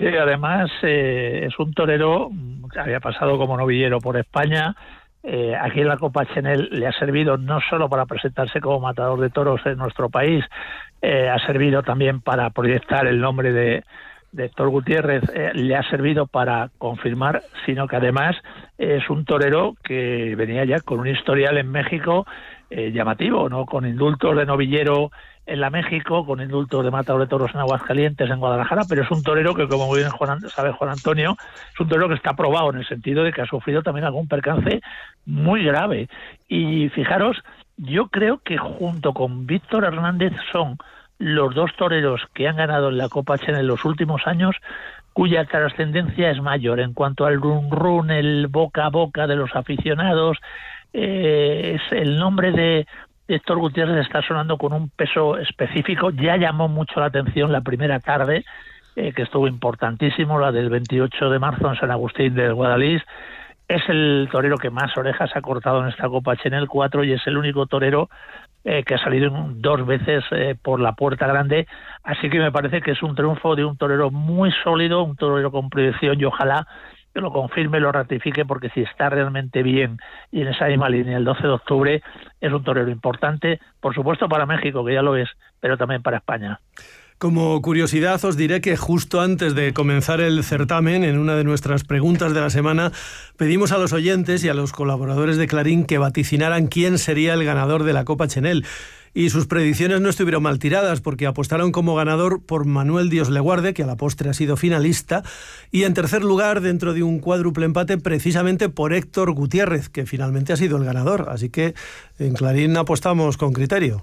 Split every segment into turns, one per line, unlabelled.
Sí, además es un torero que había pasado como novillero por España. Aquí en la Copa Chenel le ha servido no solo para presentarse como matador de toros en nuestro país, ha servido también para proyectar el nombre de Héctor Gutiérrez, le ha servido para confirmar, sino que además es un torero que venía ya con un historial en México llamativo, ¿no? Con indultos de novillero en la México, con indultos de matador de toros en Aguascalientes, en Guadalajara, pero es un torero que, como muy bien sabe Juan Antonio, es un torero que está probado en el sentido de que ha sufrido también algún percance muy grave. Y fijaros, yo creo que junto con Víctor Hernández son los dos toreros que han ganado en la Copa Chen en los últimos años, cuya trascendencia es mayor en cuanto al run, el boca a boca de los aficionados. Es el nombre de Héctor Gutiérrez está sonando con un peso específico. Ya llamó mucho la atención la primera tarde, que estuvo importantísimo, la del 28 de marzo en San Agustín del Guadalís. Es el torero que más orejas ha cortado en esta Copa Chenel 4 y es el único torero que ha salido dos veces por la puerta grande. Así que me parece que es un triunfo de un torero muy sólido, un torero con proyección, y ojalá que lo confirme, lo ratifique, porque si está realmente bien y en esa misma línea el 12 de octubre, es un torero importante, por supuesto para México, que ya lo es, pero también para España.
Como curiosidad os diré que justo antes de comenzar el certamen, en una de nuestras preguntas de la semana, pedimos a los oyentes y a los colaboradores de Clarín que vaticinaran quién sería el ganador de la Copa Chenel. Y sus predicciones no estuvieron mal tiradas, porque apostaron como ganador por Manuel Dios le guarde, que a la postre ha sido finalista, y en tercer lugar, dentro de un cuádruple empate, precisamente por Héctor Gutiérrez, que finalmente ha sido el ganador. Así que en Clarín apostamos con criterio.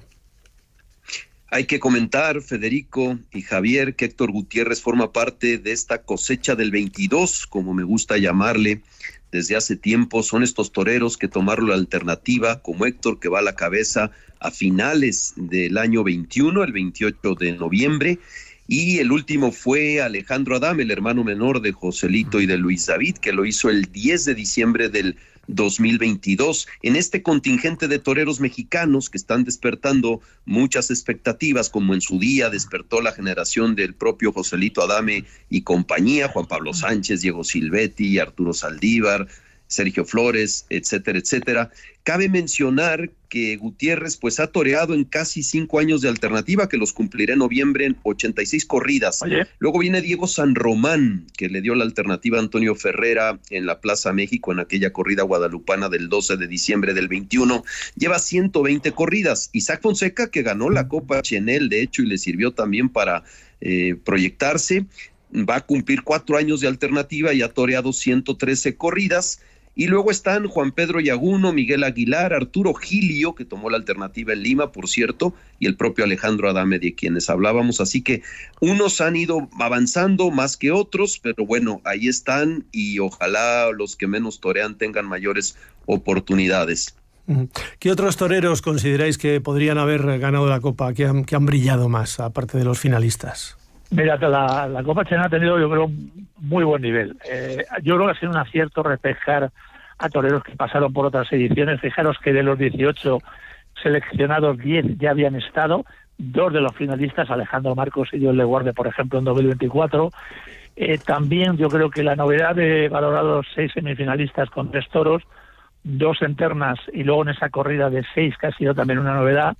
Hay que comentar, Federico y Javier, que Héctor Gutiérrez forma parte de esta cosecha del 22, como me gusta llamarle, desde hace tiempo. Son estos toreros que tomaron la alternativa, como Héctor, que va a la cabeza a finales del año 21, el 28 de noviembre, y el último fue Alejandro Adame, el hermano menor de Joselito y de Luis David, que lo hizo el 10 de diciembre del 2022. En este contingente de toreros mexicanos que están despertando muchas expectativas, como en su día despertó la generación del propio Joselito Adame y compañía, Juan Pablo Sánchez, Diego Silvetti, Arturo Saldívar, Sergio Flores, etcétera, etcétera. Cabe mencionar que Gutiérrez pues ha toreado en casi 5 años de alternativa, que los cumplirá en noviembre en 86 corridas.
Oye.
Luego viene Diego San Román, que le dio la alternativa a Antonio Ferrera en la Plaza México en aquella corrida guadalupana del 12 de diciembre del 21. Lleva 120 corridas. Isaac Fonseca, que ganó la Copa Chenel, de hecho, y le sirvió también para proyectarse, va a cumplir 4 años de alternativa y ha toreado 113 corridas. Y luego están Juan Pedro Yaguno, Miguel Aguilar, Arturo Gilio, que tomó la alternativa en Lima, por cierto, y el propio Alejandro Adame, de quienes hablábamos. Así que unos han ido avanzando más que otros, pero bueno, ahí están, y ojalá los que menos torean tengan mayores oportunidades.
¿Qué otros toreros consideráis que podrían haber ganado la Copa, que han brillado más, aparte de los finalistas?
Mira, la Copa Chenel ha tenido, yo creo, muy buen nivel. Yo creo que ha sido un acierto reflejar a toreros que pasaron por otras ediciones. Fijaros que de los 18 seleccionados, 10 ya habían estado, 2 de los finalistas, Alejandro Marcos y Dios le guarde, por ejemplo, en 2024. También yo creo que la novedad de valorar los 6 semifinalistas con 3 toros, 2 en ternas, y luego en esa corrida de 6, que ha sido también una novedad.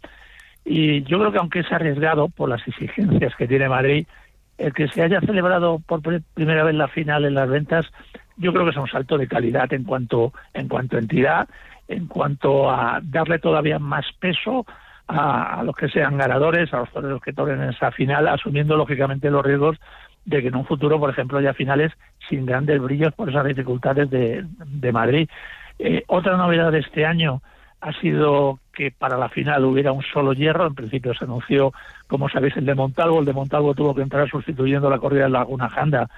Y yo creo que, aunque es arriesgado por las exigencias que tiene Madrid, el que se haya celebrado por primera vez la final en las ventas, yo creo que es un salto de calidad en cuanto a entidad, en cuanto a darle todavía más peso a los que sean ganadores, a los toreros que toren en esa final, asumiendo lógicamente los riesgos de que en un futuro, por ejemplo, haya finales sin grandes brillos por esas dificultades de Madrid. Otra novedad de este año ha sido que para la final hubiera un solo hierro. En principio se anunció, como sabéis, el de Montalvo. El de Montalvo tuvo que entrar sustituyendo la corrida de Laguna Janda,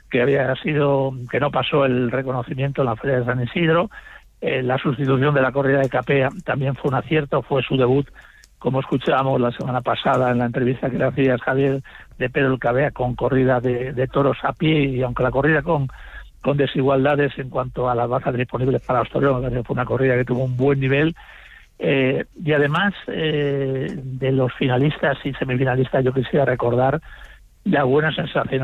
que no pasó el reconocimiento en la Feria de San Isidro. La sustitución de la corrida de Capea también fue un acierto, fue su debut, como escuchábamos la semana pasada en la entrevista que le hacías, Javier, de Pedro el Cabea, con corrida de toros a pie, y aunque la corrida con desigualdades en cuanto a las bazas disponibles para los toreros, fue una corrida que tuvo un buen nivel. Y además de los finalistas y semifinalistas, yo quisiera recordar la buena sensación